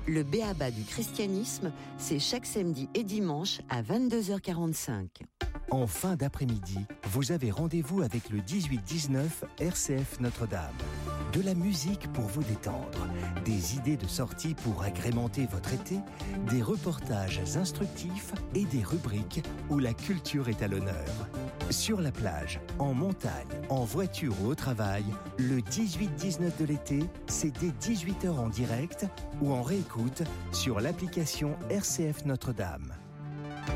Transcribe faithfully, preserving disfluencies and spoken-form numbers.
Le b.a.-ba du christianisme, c'est chaque samedi et dimanche à vingt-deux heures quarante-cinq. En fin d'après-midi, vous avez rendez-vous avec le dix-huit dix-neuf R C F Notre-Dame. De la musique pour vous détendre, des idées de sortie pour agrémenter votre été, des reportages instructifs et des rubriques où la culture est à l'honneur. Sur la plage, en montagne, en voiture ou au travail, le dix-huit dix-neuf de l'été, c'est dès dix-huit heures en direct ou en réécoute sur l'application R C F Notre-Dame.